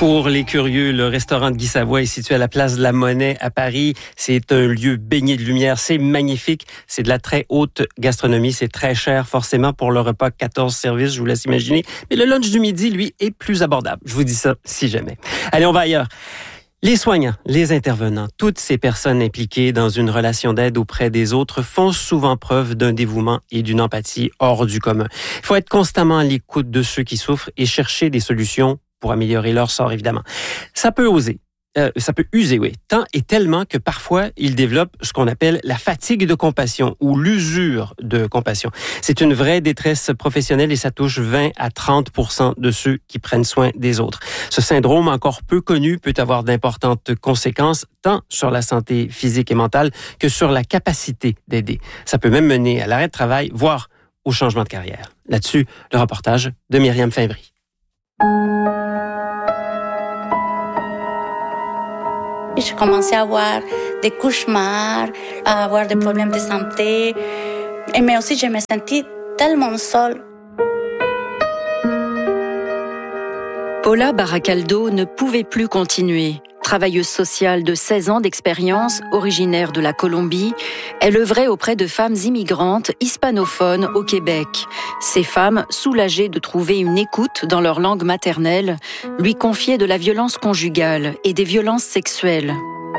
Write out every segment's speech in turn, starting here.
Pour les curieux, le restaurant de Guy Savoie est situé à la place de la Monnaie à Paris. C'est un lieu baigné de lumière. C'est magnifique. C'est de la très haute gastronomie. C'est très cher, forcément, pour le repas 14 services. Je vous laisse imaginer. Mais le lunch du midi, lui, est plus abordable. Je vous dis ça si jamais. Allez, on va ailleurs. Les soignants, les intervenants, toutes ces personnes impliquées dans une relation d'aide auprès des autres font souvent preuve d'un dévouement et d'une empathie hors du commun. Il faut être constamment à l'écoute de ceux qui souffrent et chercher des solutions pour améliorer leur sort, évidemment. Ça peut user, oui, tant et tellement que parfois, ils développent ce qu'on appelle la fatigue de compassion ou l'usure de compassion. C'est une vraie détresse professionnelle et ça touche 20 à 30% de ceux qui prennent soin des autres. Ce syndrome, encore peu connu, peut avoir d'importantes conséquences tant sur la santé physique et mentale que sur la capacité d'aider. Ça peut même mener à l'arrêt de travail, voire au changement de carrière. Là-dessus, le reportage de Myriam Fimbry. J'ai commencé à avoir des cauchemars, à avoir des problèmes de santé. Mais aussi, je me sentais tellement seule. Paula Baracaldo ne pouvait plus continuer. Travailleuse sociale de 16 ans d'expérience, originaire de la Colombie, elle œuvrait auprès de femmes immigrantes hispanophones au Québec. Ces femmes, soulagées de trouver une écoute dans leur langue maternelle, lui confiaient de la violence conjugale et des violences sexuelles.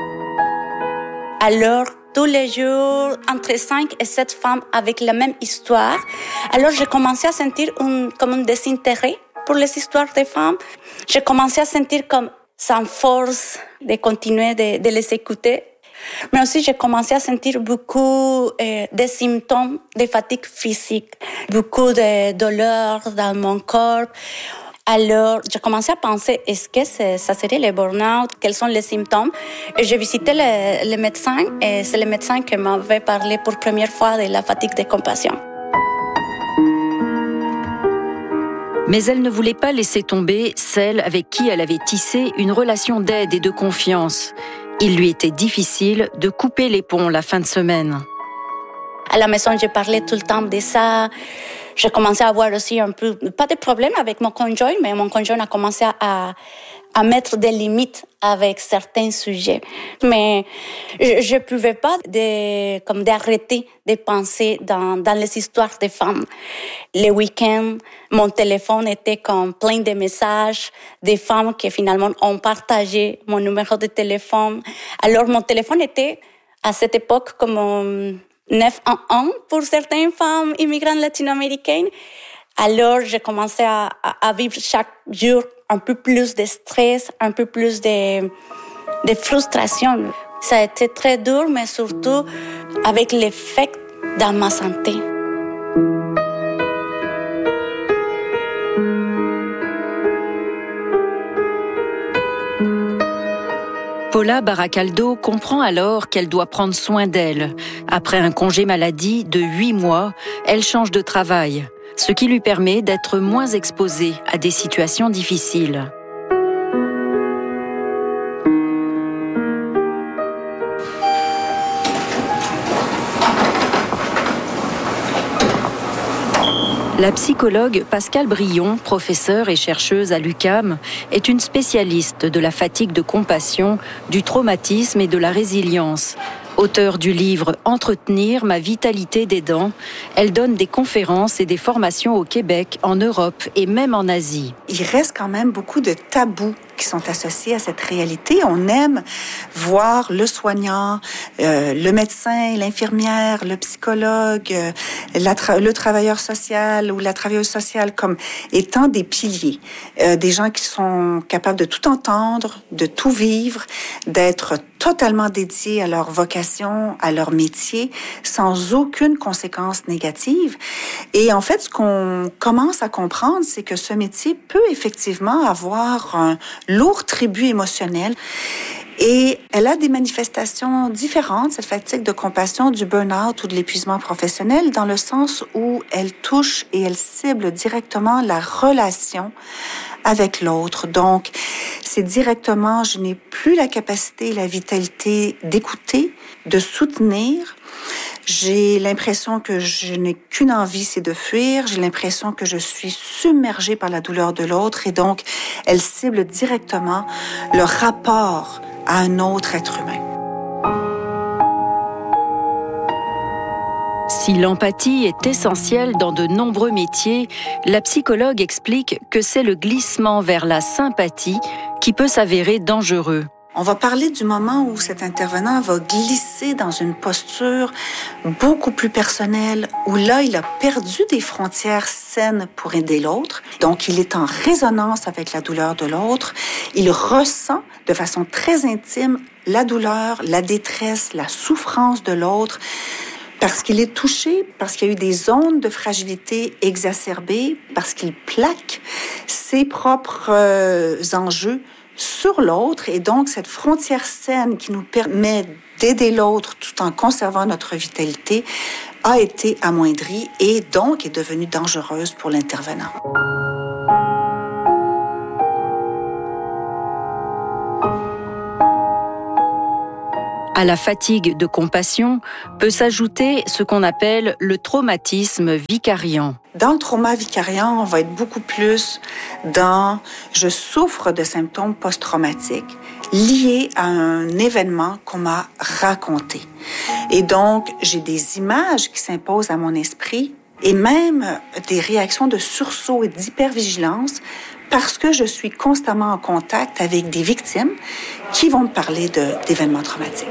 Alors, tous les jours, entre 5 et 7 femmes avec la même histoire. Alors, j'ai commencé à sentir comme un désintérêt pour les histoires des femmes. J'ai commencé à sentir comme sans force de continuer de les écouter. Mais aussi, j'ai commencé à sentir beaucoup de symptômes de fatigue physique, beaucoup de douleurs dans mon corps. Alors, j'ai commencé à penser, est-ce que ça serait le burn-out? Quels sont les symptômes? Et j'ai visité le médecin et c'est le médecin qui m'avait parlé pour la première fois de la fatigue de compassion. Mais elle ne voulait pas laisser tomber celle avec qui elle avait tissé une relation d'aide et de confiance. Il lui était difficile de couper les ponts la fin de semaine. À la maison, j'ai parlé tout le temps de ça. J'ai commencé à avoir aussi un peu, pas de problème avec mon conjoint, mais mon conjoint a commencé à mettre des limites avec certains sujets. Mais je pouvais pas d'arrêter de penser dans les histoires des femmes. Les week-ends, mon téléphone était comme plein de messages des femmes qui finalement ont partagé mon numéro de téléphone. Alors mon téléphone était à cette époque comme 911 pour certaines femmes immigrantes latino-américaines. Alors j'ai commencé à vivre chaque jour un peu plus de stress, un peu plus de frustration. Ça a été très dur, mais surtout avec l'effet dans ma santé. Paula Baracaldo comprend alors qu'elle doit prendre soin d'elle. Après un congé maladie de 8 mois, elle change de travail, ce qui lui permet d'être moins exposée à des situations difficiles. La psychologue Pascale Brion, professeure et chercheuse à l'UQAM, est une spécialiste de la fatigue de compassion, du traumatisme et de la résilience. Auteure du livre « Entretenir ma vitalité d'aidant », elle donne des conférences et des formations au Québec, en Europe et même en Asie. Il reste quand même beaucoup de tabous qui sont associés à cette réalité. On aime voir le soignant, le médecin, l'infirmière, le psychologue, le travailleur social ou la travailleuse sociale comme étant des piliers, des gens qui sont capables de tout entendre, de tout vivre, d'être totalement dédiés à leur vocation, à leur métier, sans aucune conséquence négative. Et en fait, ce qu'on commence à comprendre, c'est que ce métier peut effectivement avoir un lourd tribut émotionnel. Et elle a des manifestations différentes, cette fatigue de compassion, du burn-out ou de l'épuisement professionnel, dans le sens où elle touche et elle cible directement la relation avec l'autre. Donc, c'est directement, je n'ai plus la capacité, la vitalité d'écouter, de soutenir. J'ai l'impression que je n'ai qu'une envie, c'est de fuir. J'ai l'impression que je suis submergée par la douleur de l'autre. Et donc, Elle cible directement le rapport à un autre être humain. Si l'empathie est essentielle dans de nombreux métiers, la psychologue explique que c'est le glissement vers la sympathie qui peut s'avérer dangereux. On va parler du moment où cet intervenant va glisser dans une posture beaucoup plus personnelle, où là, il a perdu des frontières saines pour aider l'autre. Donc, il est en résonance avec la douleur de l'autre. Il ressent de façon très intime la douleur, la détresse, la souffrance de l'autre, parce qu'il est touché, parce qu'il y a eu des zones de fragilité exacerbées, parce qu'il plaque ses propres enjeux sur l'autre. Et donc, cette frontière saine qui nous permet d'aider l'autre tout en conservant notre vitalité a été amoindrie et donc est devenue dangereuse pour l'intervenant. À la fatigue de compassion peut s'ajouter ce qu'on appelle le traumatisme vicariant. Dans le trauma vicariant, on va être beaucoup plus dans « je souffre de symptômes post-traumatiques liés à un événement qu'on m'a raconté ». Et donc, j'ai des images qui s'imposent à mon esprit et même des réactions de sursaut et d'hypervigilance parce que je suis constamment en contact avec des victimes qui vont me parler d'événements traumatiques.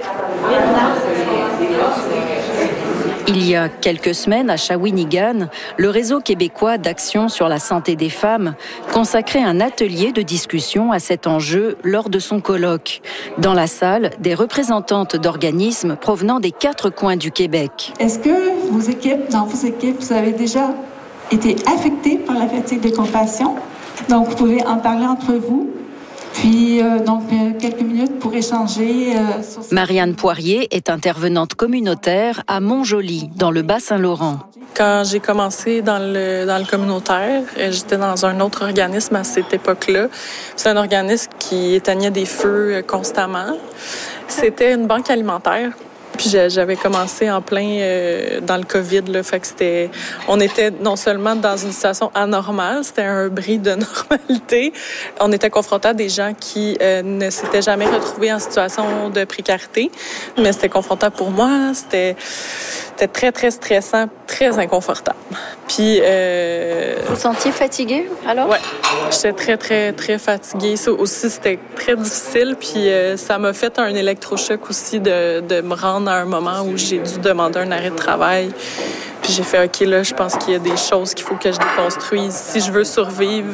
Il y a quelques semaines, à Shawinigan, le réseau québécois d'action sur la santé des femmes consacrait un atelier de discussion à cet enjeu lors de son colloque. Dans la salle, des représentantes d'organismes provenant des 4 coins du Québec. Est-ce que dans vos équipes, vous avez déjà été affectées par la fatigue de compassion? Donc, vous pouvez en parler entre vous. Puis, quelques minutes pour échanger. Marianne Poirier est intervenante communautaire à Montjoly, dans le Bas-Saint-Laurent. Quand j'ai commencé dans le communautaire, j'étais dans un autre organisme à cette époque-là. C'est un organisme qui éteignait des feux constamment. C'était une banque alimentaire. Puis j'avais commencé en plein dans le COVID, là, fait que on était non seulement dans une situation anormale, c'était un bris de normalité. On était confronté à des gens qui ne s'étaient jamais retrouvés en situation de précarité, mais c'était confrontant pour moi, c'était très très stressant, très inconfortable. Puis vous sentiez fatiguée alors? Ouais, j'étais très très très fatiguée. Ça aussi c'était très difficile, puis ça m'a fait un électrochoc aussi de me rendre à un moment où j'ai dû demander un arrêt de travail. Puis j'ai fait, OK, là, je pense qu'il y a des choses qu'il faut que je déconstruise si je veux survivre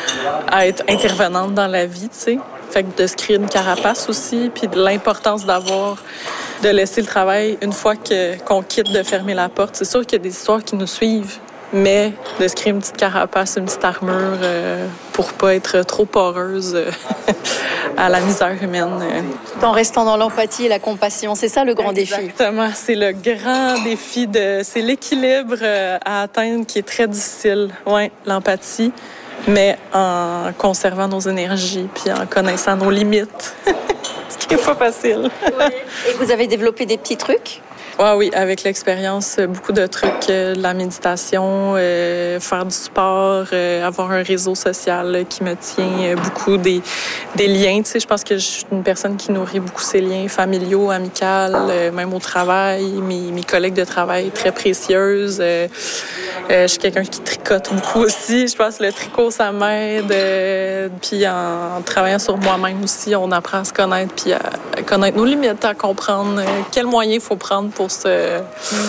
à être intervenante dans la vie, tu sais. Fait que de se créer une carapace aussi, puis de l'importance de laisser le travail une fois qu'on quitte, de fermer la porte. C'est sûr qu'il y a des histoires qui nous suivent, mais de se créer une petite carapace, une petite armure pour pas être trop poreuse à la misère humaine. En restant dans l'empathie et la compassion, c'est ça le grand défi. Exactement, c'est le grand défi, c'est l'équilibre à atteindre qui est très difficile. Oui, l'empathie, mais en conservant nos énergies puis en connaissant nos limites, ce qui n'est pas facile. Oui. Et vous avez développé des petits trucs? Oui, avec l'expérience, beaucoup de trucs, de la méditation, faire du sport, avoir un réseau social qui me tient, beaucoup des liens. Tu sais, je pense que je suis une personne qui nourrit beaucoup ses liens familiaux, amicaux, même au travail. Mes collègues de travail très précieuses. Je suis quelqu'un qui tricote beaucoup aussi. Je pense que le tricot, ça m'aide. Puis en travaillant sur moi-même aussi, on apprend à se connaître puis à connaître nos limites, à comprendre quels moyens il faut prendre pour se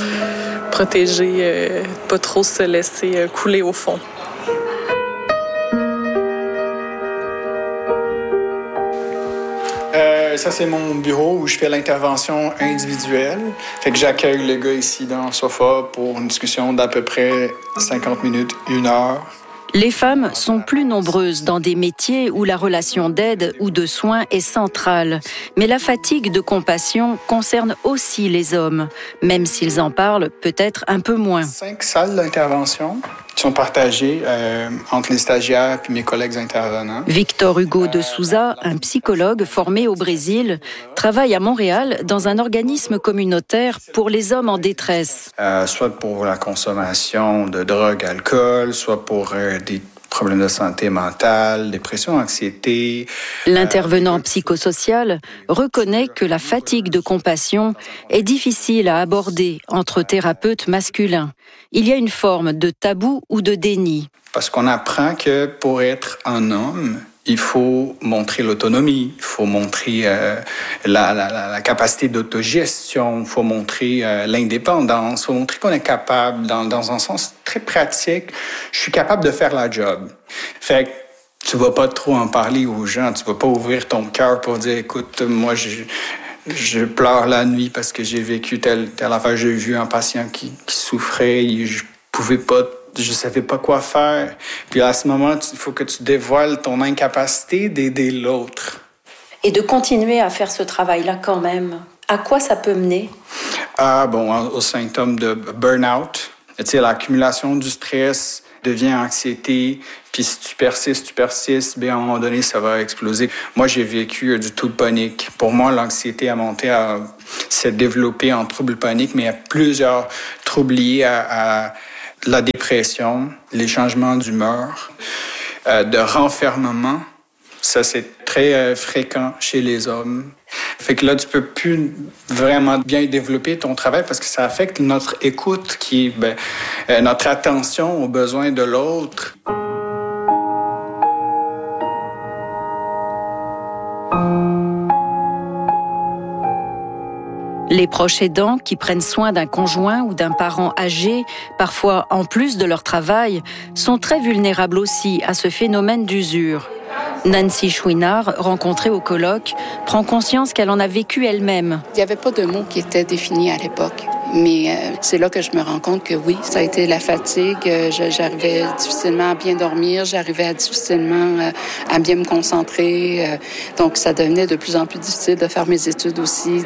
protéger, pas trop se laisser couler au fond. Ça, c'est mon bureau où je fais l'intervention individuelle. Fait que j'accueille le gars ici dans le sofa pour une discussion d'à peu près 50 minutes, 1 heure. Les femmes sont plus nombreuses dans des métiers où la relation d'aide ou de soins est centrale. Mais la fatigue de compassion concerne aussi les hommes, même s'ils en parlent peut-être un peu moins. 5 salles d'intervention qui sont partagées entre les stagiaires et mes collègues intervenants. Victor Hugo de Souza, un psychologue formé au Brésil, travaille à Montréal dans un organisme communautaire pour les hommes en détresse. Soit pour la consommation de drogue, alcool, soit pour des problèmes de santé mentale, dépression, anxiété. L'intervenant psychosocial reconnaît que la fatigue de compassion est difficile à aborder entre thérapeutes masculins. Il y a une forme de tabou ou de déni. Parce qu'on apprend que pour être un homme, il faut montrer l'autonomie, il faut montrer la capacité d'autogestion, il faut montrer l'indépendance, il faut montrer qu'on est capable, dans un sens très pratique, je suis capable de faire la job. Fait que tu vas pas trop en parler aux gens, tu vas pas ouvrir ton cœur pour dire, écoute, moi je pleure la nuit parce que j'ai vécu telle affaire, j'ai vu un patient qui souffrait, je savais pas quoi faire. Puis à ce moment, il faut que tu dévoiles ton incapacité d'aider l'autre. Et de continuer à faire ce travail-là quand même, à quoi ça peut mener? Aux symptômes de burn-out. Tu sais, l'accumulation du stress devient anxiété. Puis si tu persistes, bien à un moment donné, ça va exploser. Moi, j'ai vécu du trouble panique. Pour moi, l'anxiété s'est développée en trouble panique, mais il y a plusieurs troubles liés à la dépression, les changements d'humeur, de renfermement. Ça, c'est très fréquent chez les hommes. Fait que là, tu peux plus vraiment bien développer ton travail parce que ça affecte notre écoute, qui est notre attention aux besoins de l'autre. Les proches aidants qui prennent soin d'un conjoint ou d'un parent âgé, parfois en plus de leur travail, sont très vulnérables aussi à ce phénomène d'usure. Nancy Chouinard, rencontrée au colloque, prend conscience qu'elle en a vécu elle-même. Il n'y avait pas de mots qui étaient définis à l'époque. Mais c'est là que je me rends compte que oui, ça a été la fatigue. J'arrivais difficilement à bien dormir, j'arrivais difficilement à bien me concentrer. Donc ça devenait de plus en plus difficile de faire mes études aussi.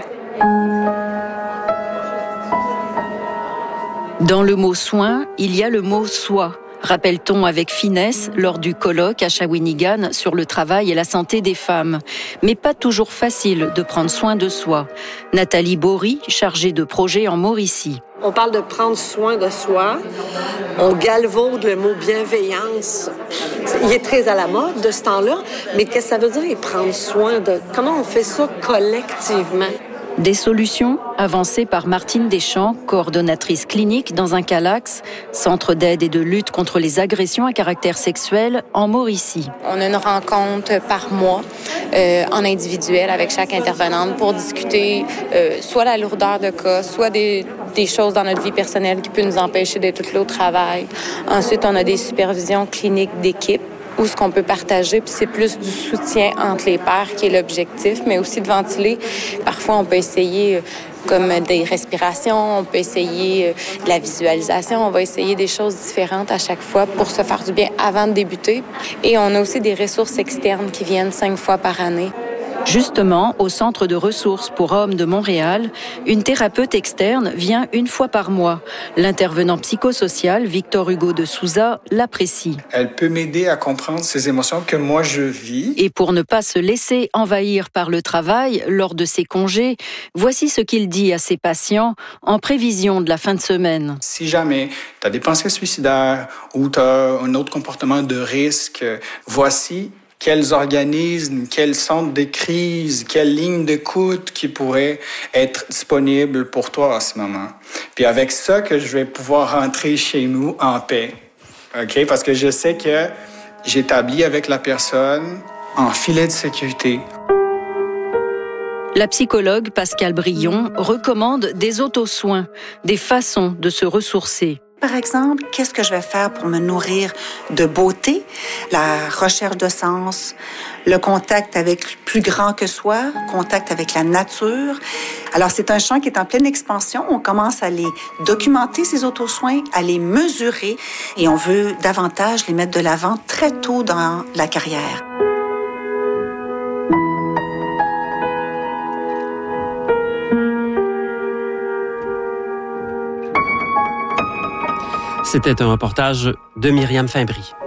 Dans le mot « soin », il y a le mot « soi », rappelle-t-on avec finesse lors du colloque à Shawinigan sur le travail et la santé des femmes. Mais pas toujours facile de prendre soin de soi. Nathalie Bory, chargée de projet en Mauricie. On parle de prendre soin de soi. On galvaude le mot bienveillance. Il est très à la mode de ce temps-là. Mais qu'est-ce que ça veut dire, prendre soin de... Comment on fait ça collectivement? Des solutions avancées par Martine Deschamps, coordonnatrice clinique dans un CALAX, centre d'aide et de lutte contre les agressions à caractère sexuel en Mauricie. On a une rencontre par mois en individuel avec chaque intervenante pour discuter soit la lourdeur de cas, soit des choses dans notre vie personnelle qui peuvent nous empêcher d'être tout là au travail. Ensuite, on a des supervisions cliniques d'équipe où ce qu'on peut partager, puis c'est plus du soutien entre les pairs qui est l'objectif, mais aussi de ventiler. Parfois, on peut essayer comme des respirations, on peut essayer de la visualisation, on va essayer des choses différentes à chaque fois pour se faire du bien avant de débuter. Et on a aussi des ressources externes qui viennent 5 fois par année. Justement, au Centre de ressources pour hommes de Montréal, une thérapeute externe vient 1 fois par mois. L'intervenant psychosocial, Victor Hugo de Souza, l'apprécie. Elle peut m'aider à comprendre ces émotions que moi je vis. Et pour ne pas se laisser envahir par le travail lors de ses congés, voici ce qu'il dit à ses patients en prévision de la fin de semaine. Si jamais tu as des pensées suicidaires ou tu as un autre comportement de risque, voici quels organismes, quels centres de crise, quelles lignes d'écoute qui pourraient être disponibles pour toi à ce moment. Puis avec ça que je vais pouvoir rentrer chez nous en paix. OK? Parce que je sais que j'établis avec la personne un filet de sécurité. La psychologue Pascale Brillon recommande des autosoins, des façons de se ressourcer. Par exemple, qu'est-ce que je vais faire pour me nourrir de beauté, la recherche de sens, le contact avec plus grand que soi, contact avec la nature. Alors, c'est un champ qui est en pleine expansion. On commence à les documenter, ces autosoins, à les mesurer et on veut davantage les mettre de l'avant très tôt dans la carrière. C'était un reportage de Myriam Fimbry.